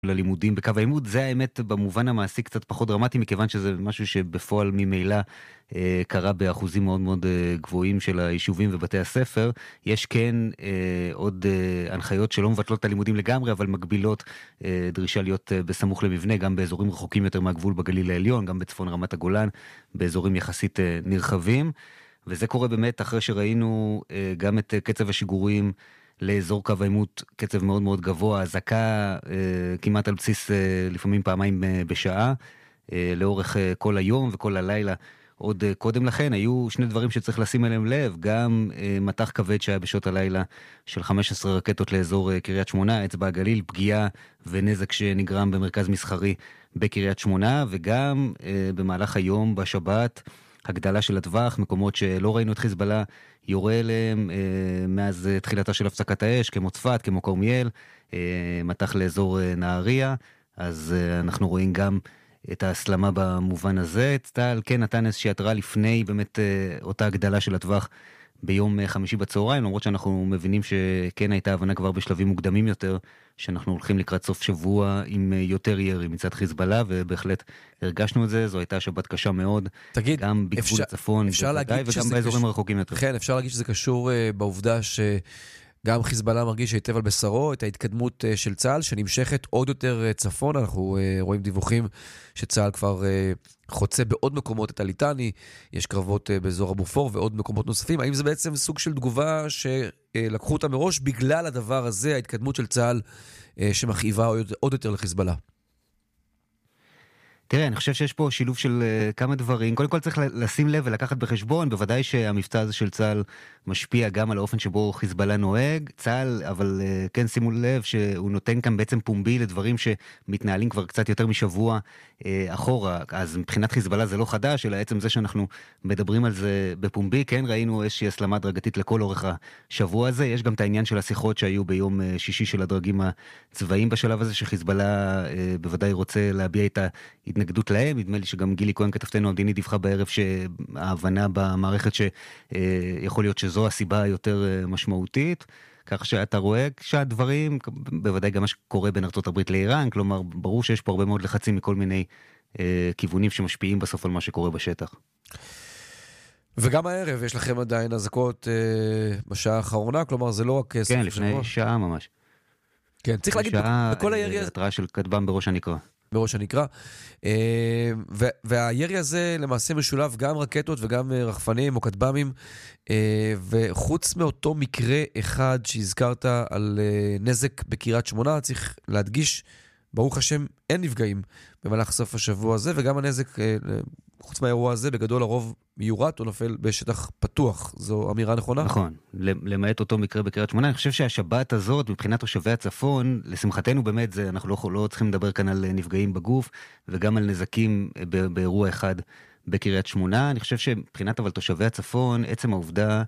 ללימודים בקו העימות. זה האמת במובן המעשי קצת פחות דרמטי, מכיוון שזה משהו שבפועל ממילא קרה באחוזים מאוד מאוד גבוהים של היישובים ובתי הספר. יש כן עוד הנחיות שלא מבטלות את הלימודים לגמרי, אבל מגבילות דרישה להיות בסמוך למבנה, גם באזורים רחוקים יותר מהגבול בגליל העליון, גם בצפון רמת הגולן, באזורים יחסית נרחבים. וזה קורה באמת אחרי שראינו גם את קצב השיגורים לאזור קו העימות, קצב מאוד מאוד גבוה, הזקה כמעט על בסיס לפעמים פעמיים בשעה, לאורך כל היום וכל הלילה. עוד קודם לכן היו שני דברים שצריך לשים אליהם לב, גם מטח כבד שהיה בשעות הלילה של 15 רקטות לאזור קריית שמונה, אצבע הגליל, פגיעה ונזק שנגרם במרכז מסחרי בקריית שמונה, וגם במהלך היום בשבת, הגדלה של הטווח, מקומות שלא ראינו את חיזבאללה יורה אליהם מאז תחילתה של הפסקת האש, כמו צפת, כמו כרמיאל, מטח לאזור נהריה. אז אנחנו רואים גם את ההסלמה במובן הזה. צה"ל כן נתן איזושהי התראה לפני באמת אותה הגדלה של הטווח ביום חמישי בצהריים, למרות שאנחנו מבינים שכן הייתה הבנה כבר בשלבים מוקדמים יותר, שאנחנו הולכים לקראת סוף שבוע עם יותר ירי מצד חיזבאללה, ובהחלט הרגשנו את זה. זו הייתה שבת קשה מאוד, תגיד, גם בגבול הצפון בוודאי, וגם באזורים הרחוקים יותר. כן, אפשר להגיד שזה קשור בעובדה שגם חיזבאללה מרגיש היטב על בשרו את ההתקדמות של צה"ל, שנמשכת עוד יותר צפון. אנחנו רואים דיווחים שצה"ל כבר חוצה בעוד מקומות את הליטני, יש קרבות באזור אבו-פור ועוד מקומות נוספים. האם זה בעצם סוג של תגובה שלקחו אותה מראש בגלל הדבר הזה, ההתקדמות של צה"ל שמכאיבה עוד יותר לחיזבאללה? תראה, אני חושב שיש פה שילוב של כמה דברים. קודם כל צריך לשים לב ולקחת בחשבון, בוודאי שהמבצע הזה של צה"ל משפיע גם על האופן שבו חיזבאללה נוהג. צה"ל, אבל כן שימו לב שהוא נותן כאן בעצם פומבי לדברים שמתנהלים כבר קצת יותר משבוע אחורה. אז מבחינת חיזבאללה זה לא חדש, אלא עצם זה שאנחנו מדברים על זה בפומבי. כן, ראינו איזושהי הסלמה הדרגתית לכל אורך השבוע הזה. יש גם את העניין של השיחות שהיו ביום שישי של הדרגים הצבאיים בשלב הזה, שחיזבאללה בוודאי רוצה להביע את התנגדות להם. נדמה לי שגם גילי כהן כתבתנו המדיני דיווחה בערב שההבנה במערכת שיכול להיות שזו הסיבה היותר משמעותית, כך שאתה רואה שהדברים, בוודאי גם מה שקורה בין ארצות הברית לאיראן, כלומר ברור שיש פה הרבה מאוד לחצים מכל מיני כיוונים שמשפיעים בסוף על מה שקורה בשטח. וגם הערב יש לכם עדיין אזעקות בשעה האחרונה, כלומר זה לא רק כן, לפני שעה ממש. כן, צריך להגיד, בכל הירי הזה התראה של כטב"ם בראש הנקרה. בראש הנקרא, והירי הזה למעשה משולב גם רקטות וגם רחפנים או כטב"מים, וחוץ מאותו מקרה אחד שהזכרת על נזק בקריית שמונה, צריך להדגיש, ברוך השם אין נפגעים במהלך סוף השבוע הזה, וגם הנזק חוץ מהאירוע הזה בגדול הרוב מיורט או נופל בשטח פתוח. זו אמירה נכונה? נכון, למעט אותו מקרה בקריית שמונה. אני חושב שהשבת הזאת מבחינת תושבי הצפון, לשמחתנו באמת זה, אנחנו לא צריכים לדבר כאן על נפגעים בגוף וגם על נזקים באירוע אחד בקריית שמונה. אני חושב שמבחינת אבל תושבי הצפון, עצם העובדה,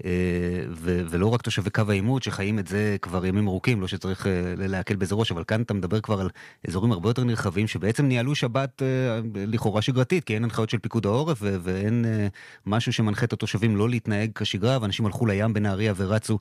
ולא רק תושבי קו העימות שחיים את זה כבר ימים ארוכים, לא שצריך להקל בזה ראש, אבל כאן אתה מדבר כבר על אזורים הרבה יותר נרחבים שבעצם ניהלו שבת לכאורה שגרתית, כי אין הנחיות של פיקוד העורף ואין משהו שמנחה את התושבים לא להתנהג כשגרה, ואנשים הלכו לים בנהריה ורצו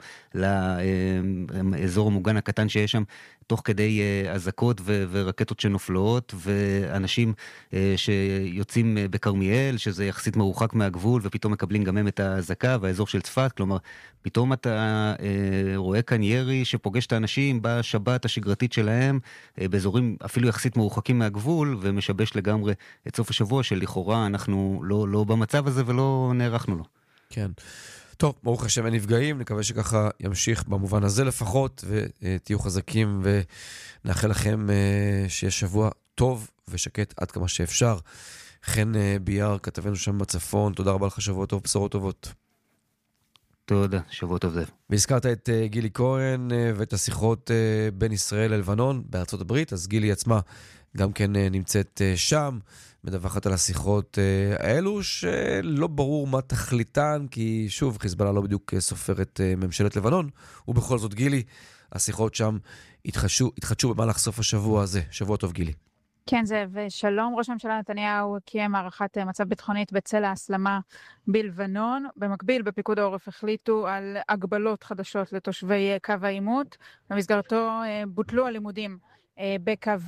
לאזור המוגן הקטן שיש שם, תוך כדי אזעקות ורקטות שנופלות, ואנשים שיוצאים בכרמיאל, שזה יחסית מרוחק מהגבול, ופתאום מקבלים גם הם את האזעקה, והאזור של צפת, כלומר, פתאום אתה רואה כאן ירי שפוגש את האנשים בשבת השגרתית שלהם, באזורים אפילו יחסית מרוחקים מהגבול, ומשבש לגמרי את סוף השבוע, שלכאורה אנחנו לא במצב הזה ולא נערכנו לו. כן. טוב, ברוך השם אין נפגעים, נקווה שככה ימשיך במובן הזה לפחות, ותהיו חזקים ונאחל לכם שיש שבוע טוב ושקט עד כמה שאפשר. חן ביאר, כתבנו שם בצפון, תודה רבה לך, שבוע טוב, בשורות טובות. תודה, שבוע טוב זאב. והזכרת את גילי כהן ואת השיחות בין ישראל ללבנון בארצות הברית, אז גילי עצמה גם כן נמצאת שם, מדווחת על השיחות האלו, שלא ברור מה תכליתן, כי שוב, חיזבאללה לא בדיוק סופר את ממשלת לבנון, ובכל זאת גילי, השיחות שם התחדשו במהלך סוף השבוע הזה. שבוע טוב גילי. כן, זה, ושלום, ראש הממשלה נתניהו קיים הערכת מצב ביטחונית בצל ההסלמה בלבנון. במקביל, בפיקוד העורף החליטו על הגבלות חדשות לתושבי קו העימות. במסגרתו בוטלו הלימודים בקו